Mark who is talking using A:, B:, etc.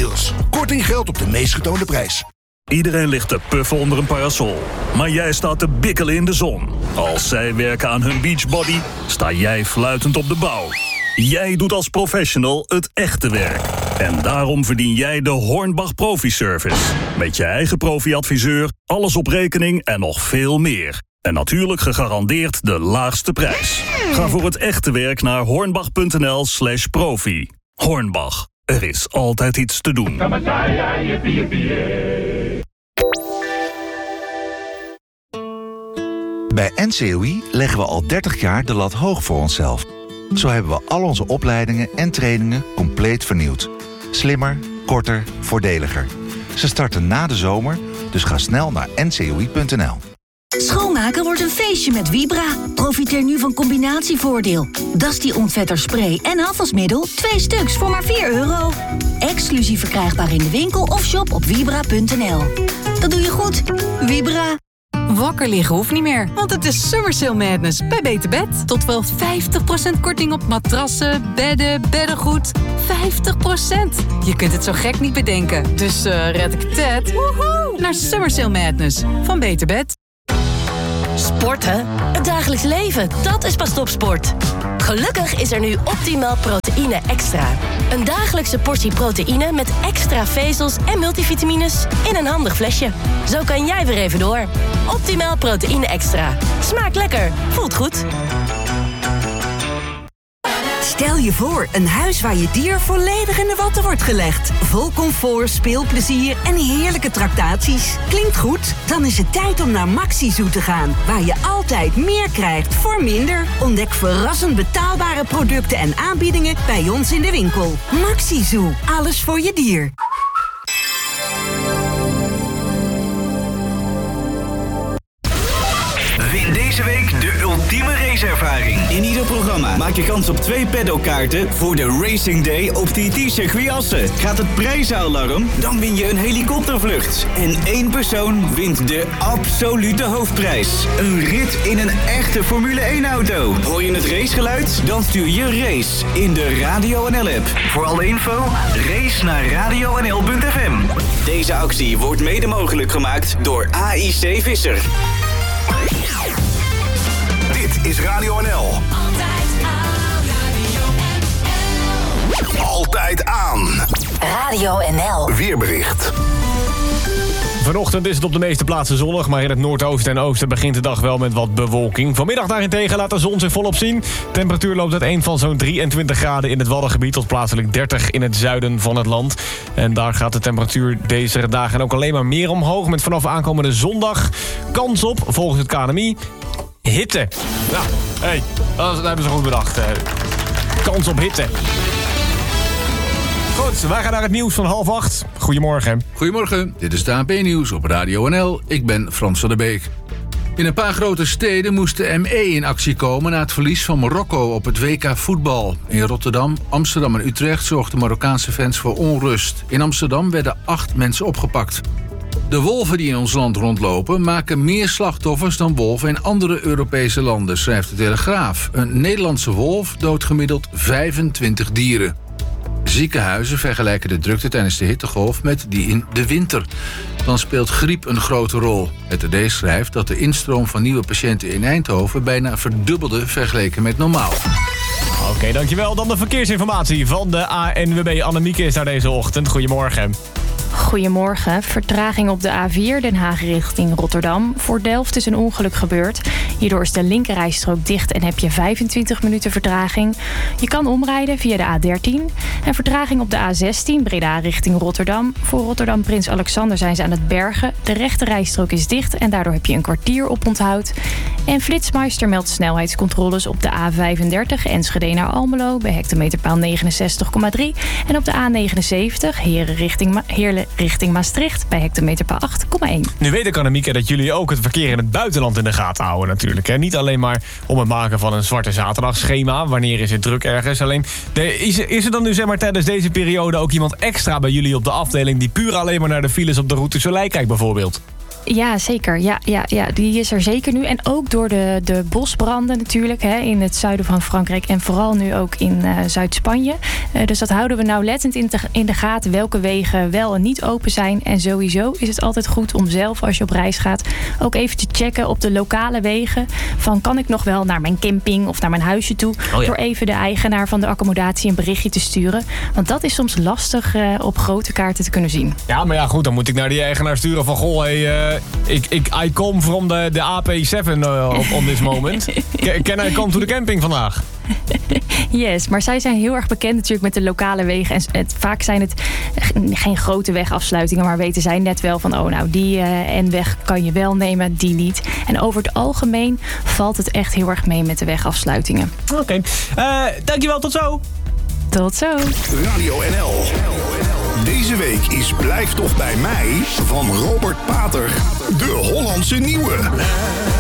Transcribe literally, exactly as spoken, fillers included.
A: Deals. Korting geldt op de meest getoonde prijs.
B: Iedereen ligt te puffen onder een parasol. Maar jij staat te bikkelen in de zon. Als zij werken aan hun beachbody, sta jij fluitend op de bouw. Jij doet als professional het echte werk. En daarom verdien jij de Hornbach Profi Service. Met je eigen profi-adviseur, alles op rekening en nog veel meer. En natuurlijk gegarandeerd de laagste prijs. Ga voor het echte werk naar hornbach.nl slash profi. Hornbach, er is altijd iets te doen.
C: Bij N C O I leggen we al dertig jaar de lat hoog voor onszelf. Zo hebben we al onze opleidingen en trainingen compleet vernieuwd. Slimmer, korter, voordeliger. Ze starten na de zomer, dus ga snel naar n c o i punt n l.
D: Schoonmaken wordt een feestje met Vibra. Profiteer nu van combinatievoordeel. Dusty ontvetter spray en afwasmiddel, twee stuks voor maar vier euro. Exclusief verkrijgbaar in de winkel of shop op vibra punt n l. Dat doe je goed, Vibra.
E: Wakker liggen hoeft niet meer, want het is Summer Sale Madness bij Beter Bed. Tot wel vijftig procent korting op matrassen, bedden, beddengoed. vijftig procent. Je kunt het zo gek niet bedenken. Dus uh, red ik het woehoe, naar Summer Sale Madness van Beter Bed.
F: Sporten? Het dagelijks leven, dat is pas topsport. Gelukkig is er nu Optimal Proteïne Extra. Een dagelijkse portie proteïne met extra vezels en multivitamines in een handig flesje. Zo kan jij weer even door. Optimal Proteïne Extra. Smaakt lekker, voelt goed.
G: Stel je voor, een huis waar je dier volledig in de watten wordt gelegd. Vol comfort, speelplezier en heerlijke tractaties. Klinkt goed? Dan is het tijd om naar Maxi-Zoo te gaan. Waar je altijd meer krijgt voor minder. Ontdek verrassend betaalbare producten en aanbiedingen bij ons in de winkel. Maxi-Zoo, alles voor je dier.
H: Win deze week de ultieme raceervaring. In ieder programma maak je kans op twee paddockkaarten voor de Racing Day op T T-circuit Assen. Gaat het prijzenalarm? Dan win je een helikoptervlucht. En één persoon wint de absolute hoofdprijs. Een rit in een echte Formule één-auto. Hoor je het racegeluid? Dan stuur je race in de Radio N L-app. Voor alle info, race naar radio n l punt f m. Deze actie wordt mede mogelijk gemaakt door A I C Visser.
A: Dit is Radio N L.
D: Altijd aan.
A: Altijd aan.
F: Radio N L.
A: Weerbericht.
I: Vanochtend is het op de meeste plaatsen zonnig, maar in het noordoosten en oosten begint de dag wel met wat bewolking. Vanmiddag daarentegen laat de zon zich volop zien. Temperatuur loopt uiteen van zo'n drieëntwintig graden in het Waddengebied tot plaatselijk dertig in het zuiden van het land. En daar gaat de temperatuur deze dagen ook alleen maar meer omhoog, met vanaf aankomende zondag kans op, volgens het K N M I, hitte. Ja, hé, hey, dat hebben ze goed bedacht. Kans op hitte. Goed, wij gaan naar het nieuws van half acht. Goedemorgen.
J: Goedemorgen, dit is het A N P-nieuws op Radio N L. Ik ben Frans van der Beek. In een paar grote steden moest de M E in actie komen na het verlies van Marokko op het W K voetbal. In Rotterdam, Amsterdam en Utrecht zorgden Marokkaanse fans voor onrust. In Amsterdam werden acht mensen opgepakt. De wolven die in ons land rondlopen maken meer slachtoffers dan wolven in andere Europese landen, schrijft de Telegraaf. Een Nederlandse wolf doodt gemiddeld vijfentwintig dieren. Ziekenhuizen vergelijken de drukte tijdens de hittegolf met die in de winter. Dan speelt griep een grote rol. Het R D schrijft dat de instroom van nieuwe patiënten in Eindhoven bijna verdubbelde vergeleken met normaal.
I: Oké, okay, dankjewel. Dan de verkeersinformatie van de A N W B. Annemieke is daar deze ochtend. Goedemorgen.
K: Goedemorgen. Vertraging op de A vier Den Haag richting Rotterdam. Voor Delft is een ongeluk gebeurd. Hierdoor is de linkerrijstrook dicht en heb je vijfentwintig minuten vertraging. Je kan omrijden via de A dertien. En vertraging op de A zestien Breda richting Rotterdam. Voor Rotterdam Prins Alexander zijn ze aan het bergen. De rechterrijstrook is dicht en daardoor heb je een kwartier op onthoud. En Flitsmeister meldt snelheidscontroles op de A vijfendertig Enschede naar Almelo bij hectometerpaal negenenzestig komma drie. En op de A negenenzeventig Heerlen richting, Ma- Heerlen richting Maastricht bij hectometerpaal acht komma één.
I: Nu weet ik, Annemieke, dat jullie ook het verkeer in het buitenland in de gaten houden natuurlijk. Hè? Niet alleen maar om het maken van een zwarte zaterdagschema. Wanneer is het druk ergens? Alleen, de, is, is er dan nu zeg maar tijdens deze periode ook iemand extra bij jullie op de afdeling die puur alleen maar naar de files op de route Soleil kijkt bijvoorbeeld?
K: Ja, zeker. Ja, ja, ja, die is er zeker nu. En ook door de, de bosbranden natuurlijk hè, in het zuiden van Frankrijk. En vooral nu ook in uh, Zuid-Spanje. Uh, dus dat houden we nauwlettend in, te, in de gaten. Welke wegen wel en niet open zijn. En sowieso is het altijd goed om zelf, als je op reis gaat, ook even te checken op de lokale wegen. Van kan ik nog wel naar mijn camping of naar mijn huisje toe. Oh ja. Door even de eigenaar van de accommodatie een berichtje te sturen. Want dat is soms lastig uh, op grote kaarten te kunnen zien.
I: Ja, maar ja goed, dan moet ik naar die eigenaar sturen van goh, hey, uh, ik, ik, I come from the, the A P zeven uh, on this moment. Can I come to the camping vandaag?
K: Yes, maar zij zijn heel erg bekend natuurlijk met de lokale wegen. En het, vaak zijn het geen grote wegafsluitingen, maar weten zij net wel van, oh nou, die uh, N-weg kan je wel nemen, die niet. En over het algemeen valt het echt heel erg mee met de wegafsluitingen.
I: Oké, okay. uh, dankjewel, tot zo.
K: Tot zo.
A: Radio N L. Deze week is Blijf toch bij mij van Robert Pater, de Hollandse nieuwe.